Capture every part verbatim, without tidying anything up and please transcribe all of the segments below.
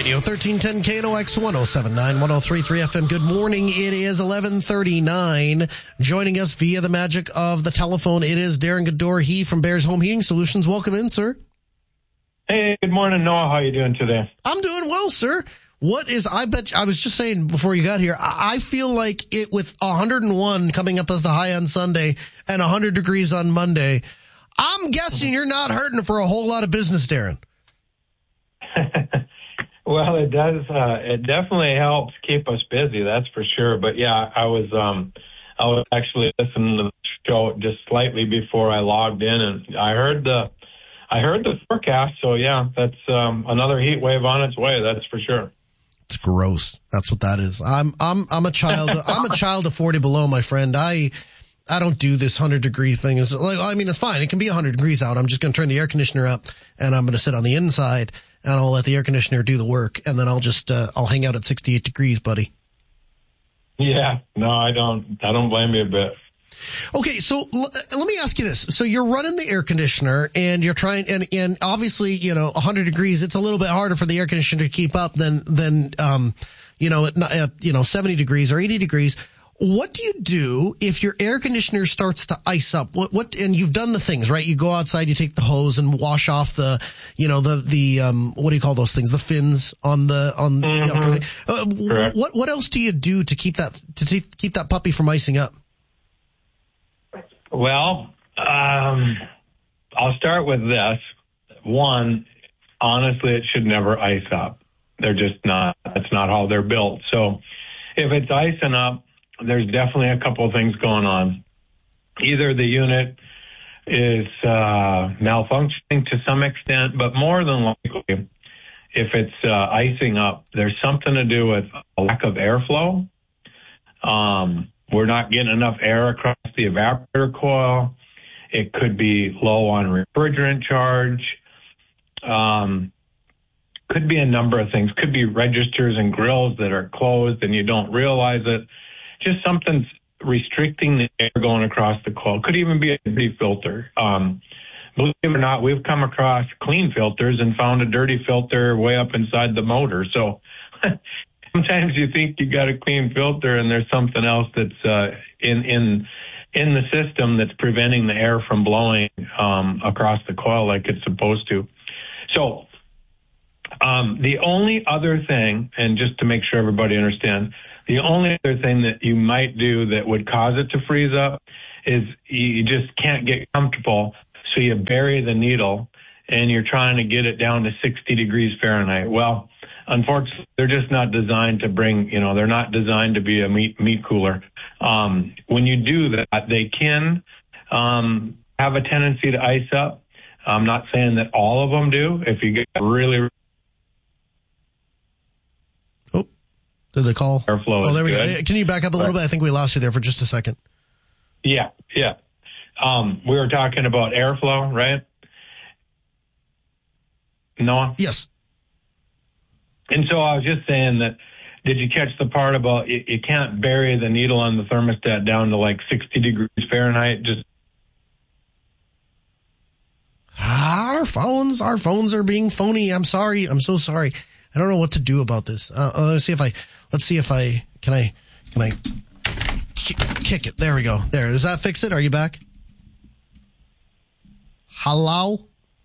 Radio, thirteen ten K N O X, one oh seven point nine, one oh three point three F M. Good morning. It is eleven thirty-nine. Joining us via the magic of the telephone, it is Darren Gador, he from Bears Home Heating Solutions. Welcome in, sir. Hey, good morning, Noah. How are you doing today? I'm doing well, sir. What is, I bet, I was just saying before you got here, I feel like it with one hundred one coming up as the high on Sunday and one hundred degrees on Monday, I'm guessing you're not hurting for a whole lot of business, Darren. Well, it does. Uh, it definitely helps keep us busy. That's for sure. But yeah, I was, um, I was actually listening to the show just slightly before I logged in, and I heard the, I heard the forecast. So yeah, that's um, another heat wave on its way. That's for sure. It's gross. That's what that is. I'm, I'm, I'm a child. I'm a child of forty below, my friend. I, I don't do this hundred degree thing. It's like, I mean, it's fine. It can be a hundred degrees out. I'm just going to turn the air conditioner up and I'm going to sit on the inside and I'll let the air conditioner do the work. And then I'll just, uh, I'll hang out at sixty-eight degrees, buddy. Yeah, no, I don't, I don't blame you a bit. Okay, so l- let me ask you this. So you're running the air conditioner and you're trying, and, and obviously, you know, one hundred degrees, it's a little bit harder for the air conditioner to keep up than, than, um, you know, at, at, you know, seventy degrees or eighty degrees. What do you do if your air conditioner starts to ice up? What, what, and you've done the things, right? You go outside, you take the hose and wash off the, you know, the, the, um, what do you call those things? The fins on the, on, Mm-hmm. you know, uh, what, what else do you do to keep that, to t- keep that puppy from icing up? Well, um, I'll start with this. One, honestly, it should never ice up. They're just not, that's not how they're built. So if it's icing up, there's definitely a couple of things going on. Either the unit is uh, malfunctioning to some extent, but more than likely, if it's uh, icing up, there's something to do with a lack of airflow. Um, we're not getting enough air across the evaporator coil. It could be low on refrigerant charge. Um, could be a number of things. Could be registers and grills that are closed and you don't realize it. Just something's restricting the air going across the coil. Could even be a dirty filter. Um, believe it or not, we've come across clean filters and found a dirty filter way up inside the motor. So sometimes you think you got a clean filter and there's something else that's uh, in in in the system that's preventing the air from blowing um, across the coil like it's supposed to. So um, the only other thing, and just to make sure everybody understands, the only other thing that you might do that would cause it to freeze up is you just can't get comfortable, so you bury the needle and you're trying to get it down to sixty degrees Fahrenheit. Well, unfortunately, they're just not designed to bring, you know, they're not designed to be a meat meat cooler. Um, when you do that, they can um, have a tendency to ice up. I'm not saying that all of them do. If you get really Did they call? Airflow oh, there we good. go. Can you back up a little bit? I think we lost you there for just a second. Yeah, yeah. Um, we were talking about airflow, right? Noah? Yes. And so I was just saying that, did you catch the part about you, you can't bury the needle on the thermostat down to like sixty degrees Fahrenheit? Just Our phones, our phones are being phony. I'm sorry. I'm so sorry. I don't know what to do about this. Uh, uh, let's see if I, let's see if I, can I, can I kick it? There we go. There. Does that fix it? Are you back? Hello?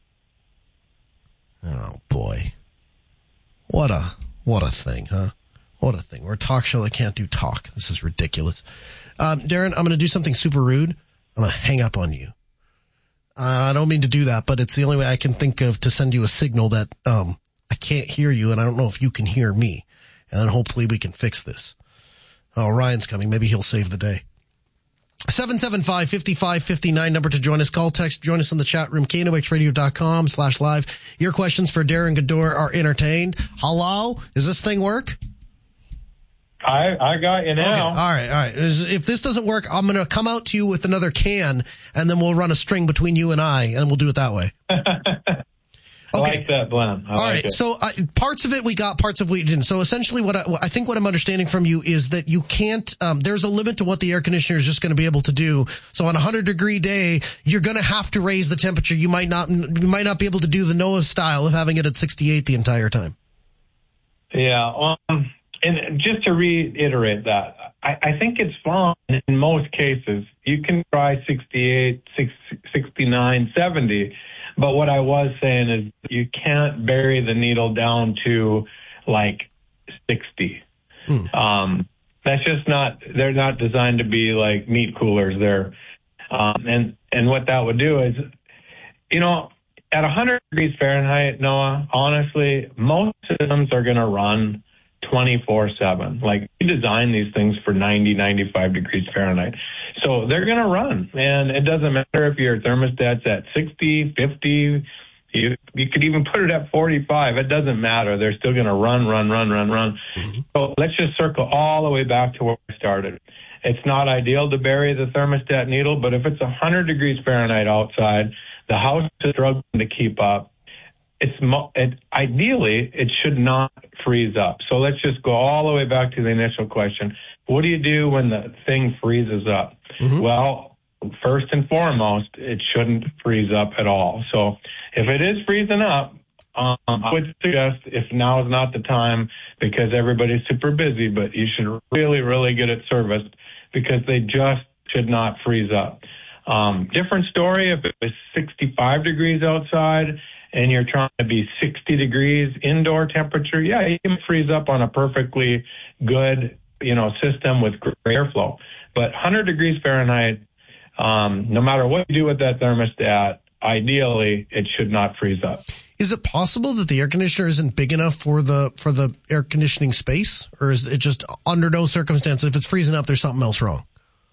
Oh boy. What a, what a thing, huh? What a thing. We're a talk show that can't do talk. This is ridiculous. Um, Darren, I'm going to do something super rude. I'm going to hang up on you. Uh, I don't mean to do that, but it's the only way I can think of to send you a signal that, um, I can't hear you and I don't know if you can hear me. And then hopefully we can fix this. Oh, Ryan's coming. Maybe he'll save the day. seven seven five, five five five nine number to join us. Call, text, join us in the chat room. K N O X radio dot com slash live. Your questions for Darren Gador are entertained. Hello? Does this thing work? I, I got you now. Okay. All right. All right. If this doesn't work, I'm going to come out to you with another can and then we'll run a string between you and I and we'll do it that way. I Okay. like that blend. I All like right. it. So uh, parts of it we got, parts of we didn't. So essentially what I, I think what I'm understanding from you is that you can't, um, there's a limit to what the air conditioner is just going to be able to do. So on a hundred degree day, you're going to have to raise the temperature. You might not, you might not be able to do the Noah style of having it at sixty-eight the entire time. Yeah. Um, and just to reiterate that, I, I think it's fine in most cases. You can try sixty-eight, sixty-nine, seventy. But what I was saying is you can't bury the needle down to like sixty. Hmm. Um, that's just not, they're not designed to be like meat coolers. They're, um, and, and what that would do is, you know, at one hundred degrees Fahrenheit, Noah, honestly, most systems are going to run twenty-four seven. Like, we design these things for ninety, ninety-five degrees Fahrenheit. So they're going to run. And it doesn't matter if your thermostat's at sixty, fifty, you, you could even put it at forty-five. It doesn't matter. They're still going to run, run, run, run, run. Mm-hmm. So let's just circle all the way back to where we started. It's not ideal to bury the thermostat needle, but if it's one hundred degrees Fahrenheit outside, the house is struggling to keep up. It's it, ideally, it should not freeze up. So let's just go all the way back to the initial question. What do you do when the thing freezes up? Mm-hmm. Well, first and foremost, it shouldn't freeze up at all. So if it is freezing up, um, I would suggest if now is not the time because everybody's super busy, but you should really, really get it serviced because they just should not freeze up. Um, different story if it was sixty-five degrees outside and you're trying to be sixty degrees indoor temperature. Yeah, you can freeze up on a perfectly good, you know, system with great airflow. But one hundred degrees Fahrenheit, um, no matter what you do with that thermostat, ideally it should not freeze up. Is it possible that the air conditioner isn't big enough for the for the air conditioning space, or is it just under no circumstances if it's freezing up, there's something else wrong?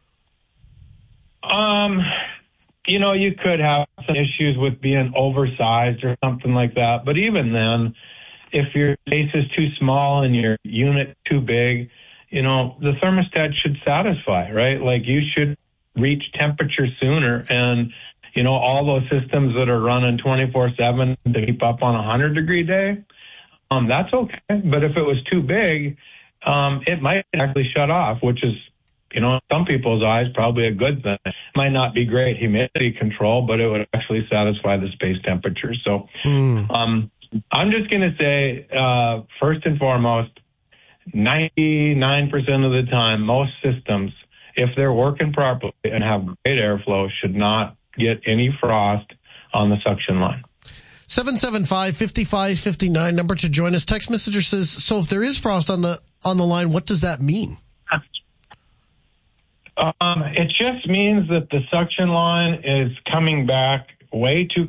Um, you know, you could have some issues with being oversized or something like that. But even then, if your space is too small and your unit too big, you know, the thermostat should satisfy, right? Like you should reach temperature sooner. And, you know, all those systems that are running twenty-four seven to keep up on a one hundred degree day, um, that's okay. But if it was too big, um, it might actually shut off, which is, you know, in some people's eyes, probably a good thing. Might not be great humidity control, but it would actually satisfy the space temperature. So mm. um, I'm just going to say, uh, first and foremost, ninety-nine percent of the time, most systems, if they're working properly and have great airflow, should not get any frost on the suction line. seven seven five, five five five nine, number to join us. Text messenger says, so if there is frost on the on the line, what does that mean? Um, it just means that the suction line is coming back way too